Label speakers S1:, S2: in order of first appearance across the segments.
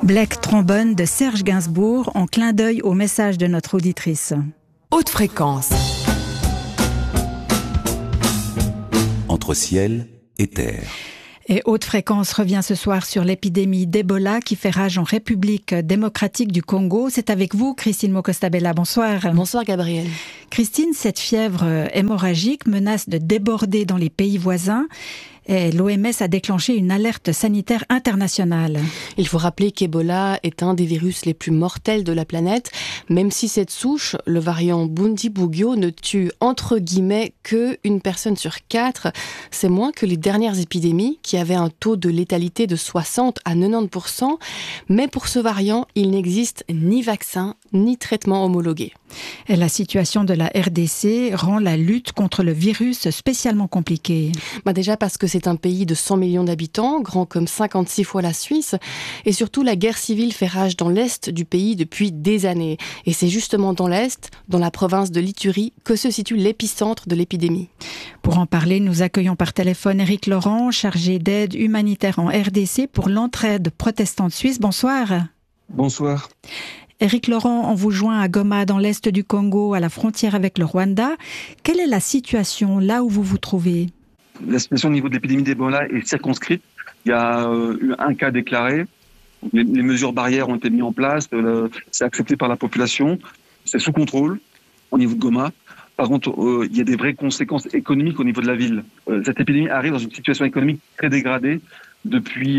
S1: Black Trombone de Serge Gainsbourg en clin d'œil au message de notre auditrice.
S2: Haute fréquence.
S3: Entre ciel et terre.
S1: Et Haute Fréquence revient ce soir sur l'épidémie d'Ebola qui fait rage en République démocratique du Congo. C'est avec vous, Christine Mokostabella. Bonsoir.
S4: Bonsoir, Gabrielle.
S1: Christine, cette fièvre hémorragique menace de déborder dans les pays voisins. Et l'OMS a déclenché une alerte sanitaire internationale.
S4: Il faut rappeler qu'Ebola est un des virus les plus mortels de la planète, même si cette souche, le variant Bundibugyo, ne tue entre guillemets qu'une personne sur 4. C'est moins que les dernières épidémies qui avaient un taux de létalité de 60 à 90%. Mais pour ce variant, il n'existe ni vaccin ni traitement homologué.
S1: Et la situation de la RDC rend la lutte contre le virus spécialement compliquée.
S4: Déjà parce que c'est un pays de 100 millions d'habitants, grand comme 56 fois la Suisse. Et surtout, la guerre civile fait rage dans l'est du pays depuis des années. Et c'est justement dans l'est, dans la province de l'Ituri, que se situe l'épicentre de l'épidémie.
S1: Pour en parler, nous accueillons par téléphone Éric Laurent, chargé d'aide humanitaire en RDC pour l'entraide protestante suisse. Bonsoir.
S5: Bonsoir.
S1: Éric Laurent, on vous joint à Goma, dans l'est du Congo, à la frontière avec le Rwanda. Quelle est la situation là où vous vous trouvez ?
S5: La situation au niveau de l'épidémie d'Ebola est circonscrite. Il y a eu un cas déclaré. Les mesures barrières ont été mises en place. C'est accepté par la population. C'est sous contrôle au niveau de Goma. Par contre, il y a des vraies conséquences économiques au niveau de la ville. Cette épidémie arrive dans une situation économique très dégradée depuis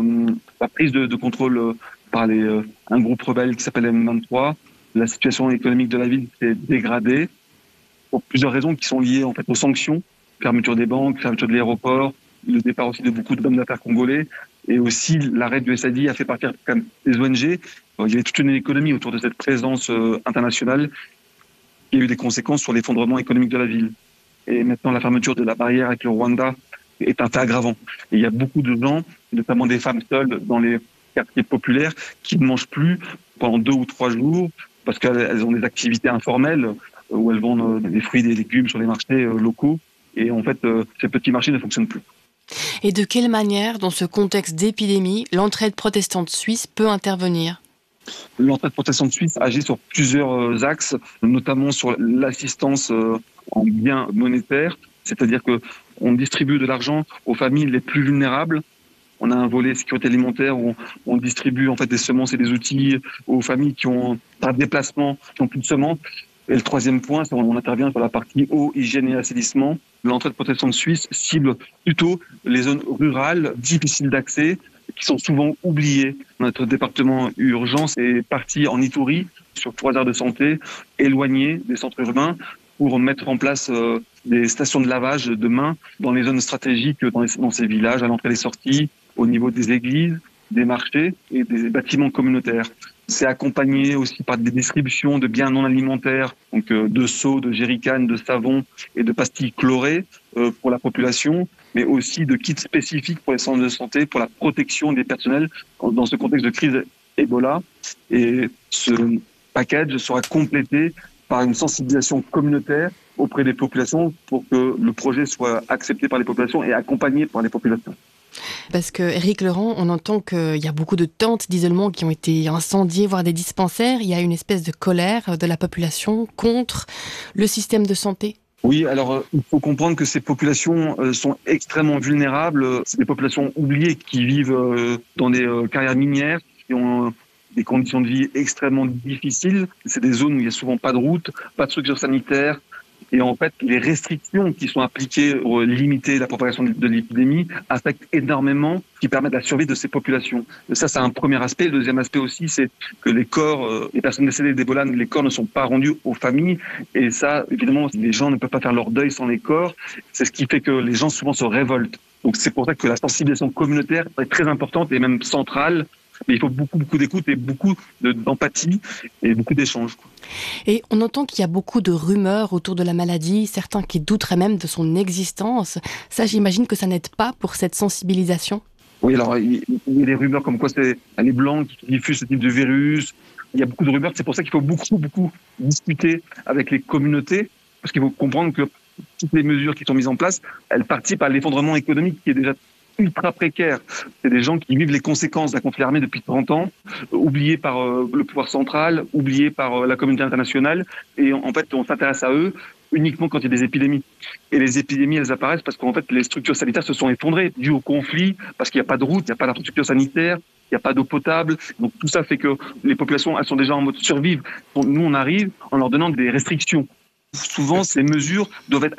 S5: la prise de contrôle par un groupe rebelle qui s'appelle M23. La situation économique de la ville s'est dégradée pour plusieurs raisons qui sont liées en fait aux sanctions, fermeture des banques, fermeture de l'aéroport, le départ aussi de beaucoup d'hommes d'affaires congolais, et aussi l'arrêt du SADI a fait partir des ONG. Il y avait toute une économie autour de cette présence internationale qui a eu des conséquences sur l'effondrement économique de la ville. Et maintenant, la fermeture de la barrière avec le Rwanda est un fait aggravant. Et il y a beaucoup de gens, notamment des femmes seules dans les quartiers populaires, qui ne mangent plus pendant 2 ou 3 jours parce qu'elles ont des activités informelles où elles vendent des fruits et des légumes sur les marchés locaux. Et en fait, ces petits marchés ne fonctionnent plus.
S4: Et de quelle manière, dans ce contexte d'épidémie, l'entraide protestante suisse peut intervenir ?
S5: L'entraide protestante suisse agit sur plusieurs axes, notamment sur l'assistance en biens monétaires, c'est-à-dire qu'on distribue de l'argent aux familles les plus vulnérables. On a un volet sécurité alimentaire où on distribue en fait des semences et des outils aux familles qui ont un déplacement, qui n'ont plus de semences. Et le troisième point, c'est qu'on intervient sur la partie eau, hygiène et assainissement. L'entraide protestante suisse cible plutôt les zones rurales, difficiles d'accès, qui sont souvent oubliées. Notre département urgence est parti en Ituri sur 3 aires de santé, éloignées des centres urbains, pour mettre en place des stations de lavage de mains dans les zones stratégiques, dans ces villages, à l'entrée et les sorties, au niveau des églises, des marchés et des bâtiments communautaires. C'est accompagné aussi par des distributions de biens non alimentaires, donc de seaux, de jerrycans, de savon et de pastilles chlorées pour la population, mais aussi de kits spécifiques pour les centres de santé, pour la protection des personnels dans ce contexte de crise Ebola. Et ce package sera complété par une sensibilisation communautaire auprès des populations pour que le projet soit accepté par les populations et accompagné par les populations.
S4: Parce que, Éric Laurent, on entend qu'il y a beaucoup de tentes d'isolement qui ont été incendiées, voire des dispensaires. Il y a une espèce de colère de la population contre le système de santé.
S5: Oui, alors il faut comprendre que ces populations sont extrêmement vulnérables. C'est des populations oubliées qui vivent dans des carrières minières, qui ont des conditions de vie extrêmement difficiles. C'est des zones où il n'y a souvent pas de route, pas de structure sanitaire. Et en fait, les restrictions qui sont appliquées pour limiter la propagation de l'épidémie affectent énormément, qui permettent la survie de ces populations. Et ça, c'est un premier aspect. Le deuxième aspect aussi, c'est que les corps, les personnes décédées d'Ebola, les corps ne sont pas rendus aux familles. Et ça, évidemment, les gens ne peuvent pas faire leur deuil sans les corps. C'est ce qui fait que les gens souvent se révoltent. Donc c'est pour ça que la sensibilisation communautaire est très importante et même centrale. Mais il faut beaucoup d'écoute et beaucoup d'empathie et beaucoup d'échanges.
S4: Et on entend qu'il y a beaucoup de rumeurs autour de la maladie, certains qui douteraient même de son existence. Ça, j'imagine que ça n'aide pas pour cette sensibilisation.
S5: Oui, alors il y a des rumeurs comme quoi c'est les Blancs qui diffusent ce type de virus. Il y a beaucoup de rumeurs, c'est pour ça qu'il faut beaucoup discuter avec les communautés, parce qu'il faut comprendre que toutes les mesures qui sont mises en place, elles participent à l'effondrement économique qui est déjà ultra précaires. C'est des gens qui vivent les conséquences d'un conflit armé depuis 30 ans, oubliés par le pouvoir central, oubliés par la communauté internationale. Et en fait, on s'intéresse à eux uniquement quand il y a des épidémies. Et les épidémies, elles apparaissent parce qu'en fait, les structures sanitaires se sont effondrées dues au conflit, parce qu'il n'y a pas de route, il n'y a pas d'infrastructure sanitaire, il n'y a pas d'eau potable. Donc tout ça fait que les populations, elles sont déjà en mode survivre. Nous, on arrive en leur donnant des restrictions. Souvent, ces mesures doivent être